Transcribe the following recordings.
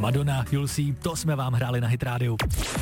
Madonna, You'll See, to jsme vám hráli na Hit Radio.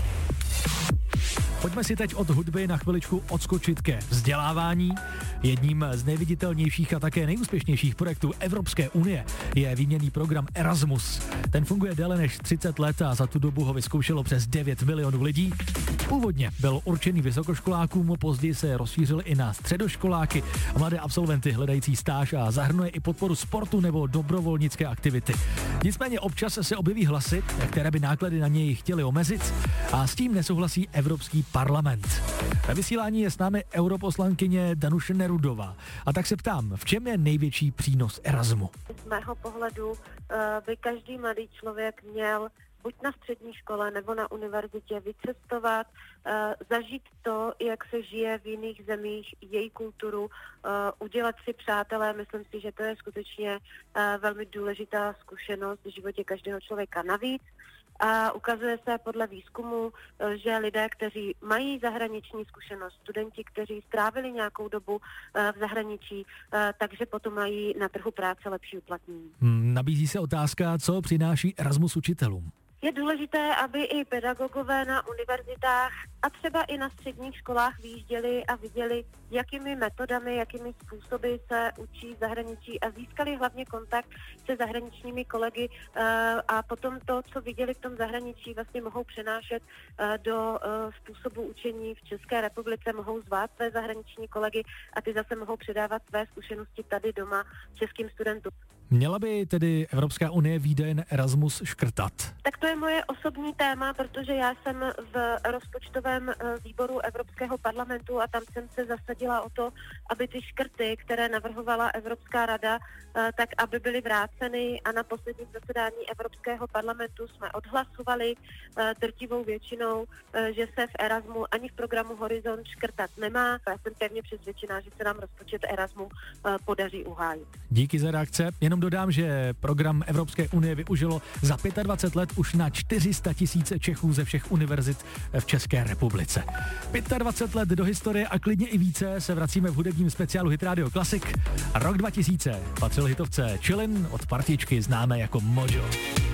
Pojďme si teď od hudby na chviličku odskočit ke vzdělávání. Jedním z nejviditelnějších a také nejúspěšnějších projektů Evropské unie je výměnný program Erasmus. Ten funguje déle než 30 let a za tu dobu ho vyzkoušelo přes 9 milionů lidí. Původně byl určený vysokoškolákům, později se rozšířil i na středoškoláky a mladé absolventy hledající stáž a zahrnuje i podporu sportu nebo dobrovolnické aktivity. Nicméně občas se objeví hlasy, které by náklady na něj chtěli omezit a s tím nesouhlasí Evropský parlament. Ve vysílání je s námi europoslankyně Danuše Nerudová. A tak se ptám, v čem je největší přínos Erasmu? Z mého pohledu by každý mladý člověk měl buď na střední škole nebo na univerzitě vycestovat, zažít to, jak se žije v jiných zemích, její kulturu, udělat si přátelé. Myslím si, že to je skutečně velmi důležitá zkušenost v životě každého člověka. Navíc a ukazuje se podle výzkumu, že lidé, kteří mají zahraniční zkušenost, studenti, kteří strávili nějakou dobu v zahraničí, takže potom mají na trhu práce lepší uplatnění. Nabízí se otázka, co přináší Erasmus učitelům. Je důležité, aby i pedagogové na univerzitách a třeba i na středních školách vyjížděli a viděli, jakými metodami, jakými způsoby se učí v zahraničí a získali hlavně kontakt se zahraničními kolegy a potom to, co viděli v tom zahraničí, vlastně mohou přenášet do způsobu učení v České republice, mohou zvát své zahraniční kolegy a ty zase mohou předávat své zkušenosti tady doma českým studentům. Měla by tedy Evropská unie výdaje na Erasmus škrtat? Tak to je moje osobní téma, protože já jsem v rozpočtovém výboru Evropského parlamentu a tam jsem se zasadila o to, aby ty škrty, které navrhovala Evropská rada, tak aby byly vráceny a na posledním zasedání Evropského parlamentu jsme odhlasovali drtivou většinou, že se v Erasmu ani v programu Horizont škrtat nemá. Já jsem pevně přesvědčená, že se nám rozpočet Erasmu podaří uhájit. Díky za reakce. Jenom dodám, že program Evropské unie využilo za 25 let už na 400 000 Čechů ze všech univerzit v České republice. 25 let do historie a klidně i více se vracíme v hudebním speciálu Hit Radio Classic. Rok 2000 patřil hitovce Chillin' od partičky známé jako Mojo.